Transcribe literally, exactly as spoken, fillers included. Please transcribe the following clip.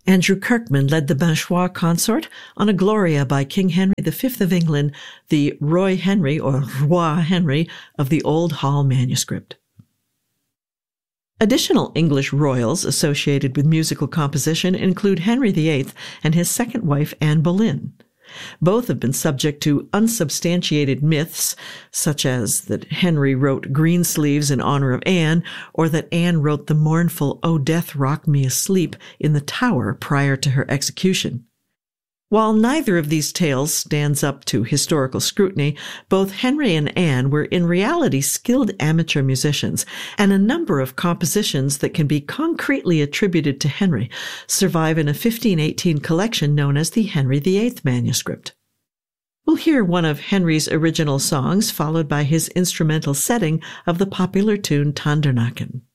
Andrew Kirkman led the Binchois consort on a Gloria by King Henry the Fifth of England, the Roy Henry or Roi Henry of the Old Hall manuscript. Additional English royals associated with musical composition include Henry the Eighth and his second wife Anne Boleyn. Both have been subject to unsubstantiated myths, such as that Henry wrote Greensleeves in honor of Anne, or that Anne wrote the mournful O Death, Rock Me Asleep in the Tower prior to her execution. While neither of these tales stands up to historical scrutiny, both Henry and Anne were in reality skilled amateur musicians, and a number of compositions that can be concretely attributed to Henry survive in a fifteen eighteen collection known as the Henry the Eighth manuscript. We'll hear one of Henry's original songs, followed by his instrumental setting of the popular tune Tandernacken.